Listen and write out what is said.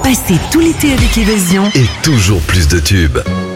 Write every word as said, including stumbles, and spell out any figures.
Passez tout l'été avec Évasion. Et toujours plus de tubes.